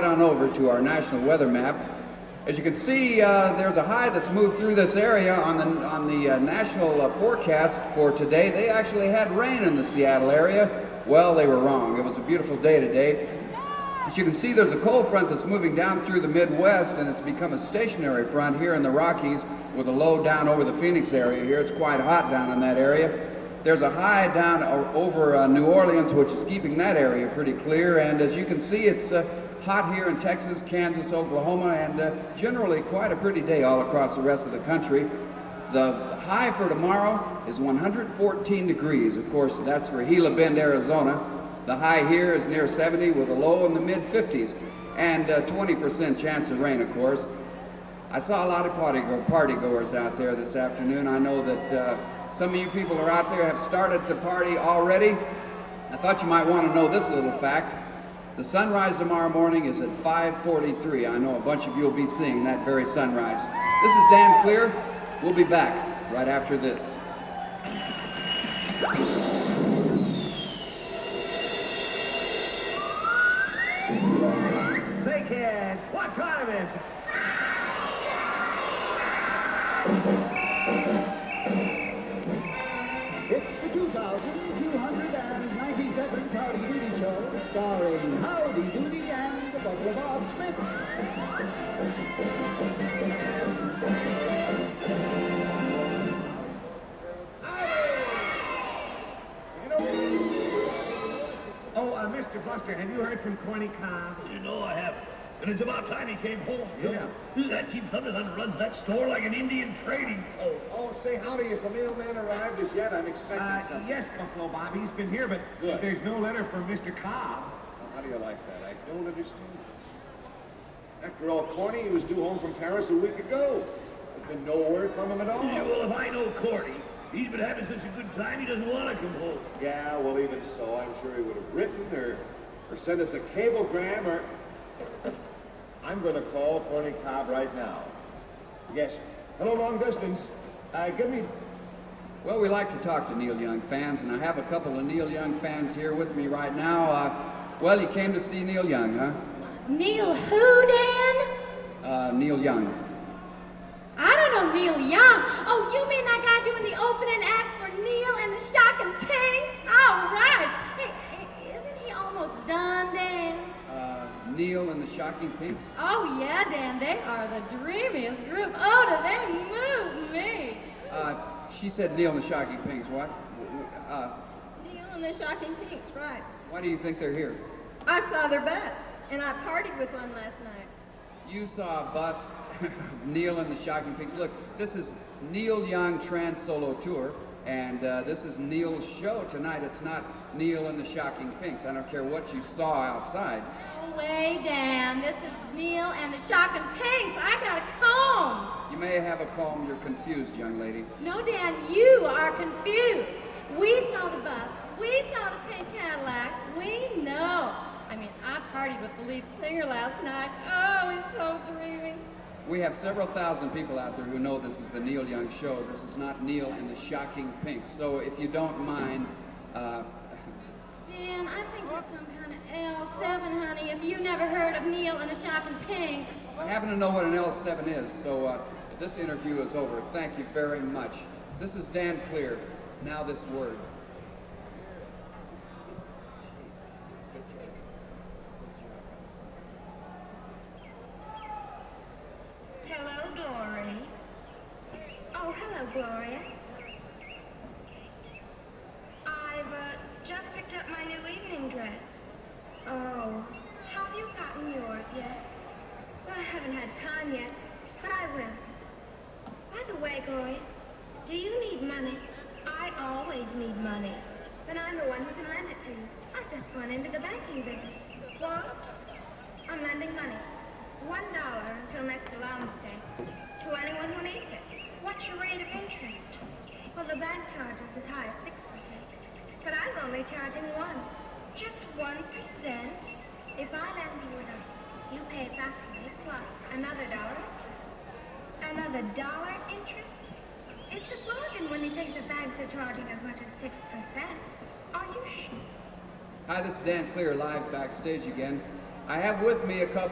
right on over to our national weather map. As you can see, there's a high that's moved through this area on the national forecast for today. They actually had rain in the Seattle area. Well, they were wrong. It was a beautiful day today. As you can see, there's a cold front that's moving down through the Midwest, and it's become a stationary front here in the Rockies with a low down over the Phoenix area here. It's quite hot down in that area. There's a high down over New Orleans, which is keeping that area pretty clear. And as you can see, it's hot here in Texas, Kansas, Oklahoma, and generally quite a pretty day all across the rest of the country. The high for tomorrow is 114 degrees. Of course, that's for Gila Bend, Arizona. The high here is near 70 with a low in the mid-50s and 20% chance of rain, of course. I saw a lot of party goers out there this afternoon. I know that some of you people are out there have started to party already. I thought you might want to know this little fact. The sunrise tomorrow morning is at 5:43. I know a bunch of you will be seeing that very sunrise. This is Dan Clear. We'll be back right after this. Say, kids, what time is it? It's the 2297 Howdy Doody Show, starring Howdy Doody and the Buffalo Bob Smith. Mr. Buster, have you heard from Corny Cobb? You know I have. And it's about time he came home. Yeah. That Chief Thunderthun runs that store like an Indian trading post. Say, Howdy, has the mailman arrived as yet? I'm expecting something. Yes, Buffalo Bob, he's been here, but Good. there's no letter from Mr. Cobb. Well, how do you like that? I don't understand this. After all, Corny, he was due home from Paris a week ago. There's been no word from him at all. Yeah, well, if I know Corny, he's been having such a good time, he doesn't want to come home. Yeah, well, even so, I'm sure he would have written or sent us a cablegram or... I'm going to call Corny Cobb right now. Yes. Hello, long distance. Give me... Well, we like to talk to Neil Young fans, and I have a couple of Neil Young fans here with me right now. Well, you came to see Neil Young, huh? Neil who, Dan? Neil Young. I don't know Neil Young. Oh, you mean that guy doing the opening act for Neil and the Shocking Pinks? All right. Hey, isn't he almost done, Dan? Neil and the Shocking Pinks? Oh, yeah, Dan. They are the dreamiest group. Oh, do they move me? She said Neil and the Shocking Pinks. What? Neil and the Shocking Pinks, right. Why do you think they're here? I saw their bus, and I partied with one last night. You saw a bus of Neil and the Shocking Pinks. Look, this is Neil Young Trans Solo Tour, and this is Neil's show tonight. It's not Neil and the Shocking Pinks. I don't care what you saw outside. No way, Dan. This is Neil and the Shocking Pinks. I got a comb. You may have a comb. You're confused, young lady. No, Dan, you are confused. We saw the bus. We saw the pink Cadillac. We know. I mean, I partied with the lead singer last night. Oh, he's so dreamy. We have several thousand people out there who know this is the Neil Young Show. This is not Neil and the Shocking Pinks. So if you don't mind... Dan, I think there's some kind of L7, honey, if you never heard of Neil and the Shocking Pinks. I happen to know what an L7 is, so this interview is over. Thank you very much. This is Dan Clear. Now this word. Hello, Dory. Oh, hello, Gloria. I've just picked up my new evening dress. Oh, have you gotten yours yet? Well, I haven't had time yet, but I will. By the way, Gloria, do you need money? I always need money. Then I'm the one who can lend it to you. I've just gone into the banking business. What? I'm lending money. $1 until next allowance day. To anyone who needs it. What's your rate of interest? Well, the bank charges as high as 6%. But I'm only charging 1. Just 1%. If I lend you $1, you pay it back to me plus another $1. Another $1 interest? It's a bargain when you think the banks are charging as much as 6%. Are you sure? Hi, this is Dan Clear, live backstage again. I have with me a couple